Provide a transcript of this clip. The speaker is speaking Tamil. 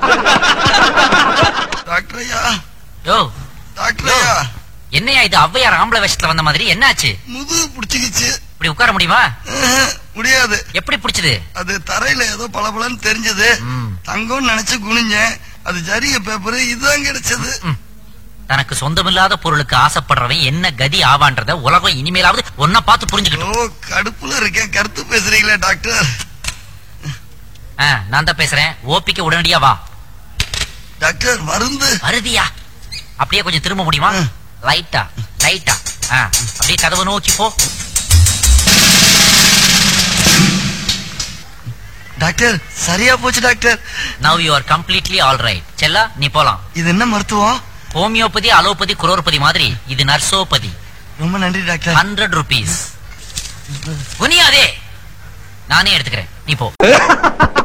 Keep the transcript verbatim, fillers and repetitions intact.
டாக்டர் ஐயா, யோ டாக்டர் ஐயா, என்னையா இது ஔவையார் ஆம்பளை வேஷத்துல வந்த மாதிரி என்னாச்சு? முதுகு புடிச்சுக்கிச்சு. இப்படி உட்கார முடியுமா? அஹ், முடியாது. எப்படி பிடிச்சது? அது தரையில ஏதோ பளபளன்னு தெரிஞ்சது. ம். தங்கம் நினைச்சு குனிஞ்சேன். அது ஜரிய பேப்பர் இதுதான் கிடைச்சது. ம். தனக்கு சொந்தமில்லாத பொருளுக்கு ஆசைப்படுறவன் என்ன கதி ஆவான்றத உலகம் இனிமேலாவது ஒன்ன பார்த்து புரிஞ்சுக்கிட்டோம். ஓ, கடுப்புல இருக்கேன். கருத்து பேசுறீங்களே டாக்டர். ஆ, நான் தான் பேசுறேன். ஓபிக்கு உடனடியா வா. டாக்டர் மருந்து. வருதியா? அப்படியே கொஞ்சம் திரும்ப முடியுமா? ம். லைட்டா லைட்டா. ஆ, அப்படியே கதவை நோக்கி போ. டாக்டர் சரியா போச்சு doctor. Now you are completely all right. செல்லா, நீ போலாம். இது என்ன மருத்துவம்? ஹோமியோபதி, அலோபதி, குரோர்பதி மாதிரி இது நர்சோபதி. ரொம்ப நன்றி டாக்டர். Hundred rupees. குனியாதே, நானே எடுத்துக்கிறேன். நீ போ.